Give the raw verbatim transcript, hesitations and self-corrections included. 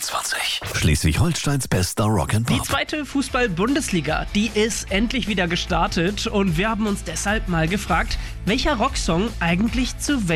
vierundzwanzig. Schleswig-Holsteins bester Rock'n'Pop. Die zweite Fußball-Bundesliga, die ist endlich wieder gestartet und wir haben uns deshalb mal gefragt, welcher Rocksong eigentlich zu